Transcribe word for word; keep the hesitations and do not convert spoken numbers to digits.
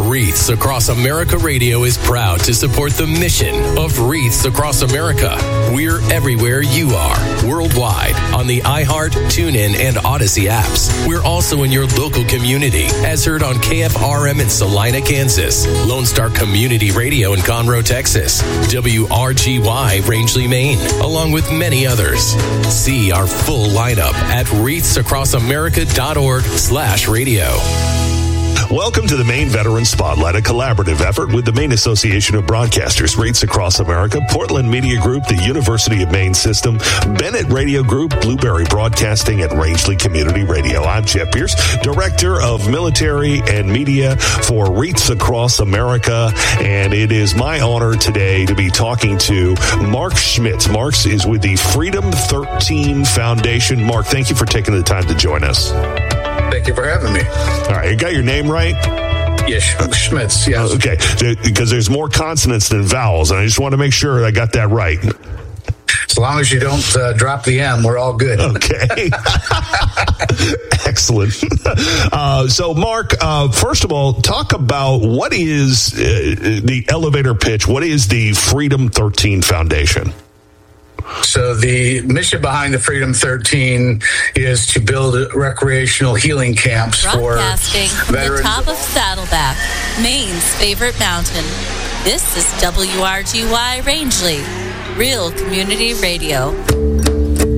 Wreaths Across America Radio is proud to support the mission of Wreaths Across America. We're everywhere you are, worldwide, on the iHeart, TuneIn, and Odyssey apps. We're also in your local community, as heard on K F R M in Salina, Kansas, Lone Star Community Radio in Conroe, Texas, W R G Y Rangeley, Maine, along with many others. See our full lineup at wreaths across america dot org slash radio. Welcome to the Maine Veteran Spotlight, a collaborative effort with the Maine Association of Broadcasters, Wreaths Across America, Portland Media Group, the University of Maine System, Bennett Radio Group, Blueberry Broadcasting, and Rangeley Community Radio. I'm Jeff Pierce, Director of Military and Media for Wreaths Across America, and it is my honor today to be talking to Mark Schmitz. Mark is with the Freedom thirteen Foundation. Mark, thank you for taking the time to join us. Thank you for having me. All right, you got your name right? Yes, Schmitz, yes. Okay, because there's more consonants than vowels, and I just want to make sure I got that right. As long as you don't uh, drop the M, we're all good. Okay. Excellent. Uh, so, Mark, uh, first of all, talk about what is uh, the elevator pitch. What is the Freedom thirteen Foundation? So the mission behind the Freedom thirteen is to build recreational healing camps for Broadcasting from veterans. the top of Saddleback, Maine's favorite mountain. This is W R G Y Rangeley, Real Community Radio.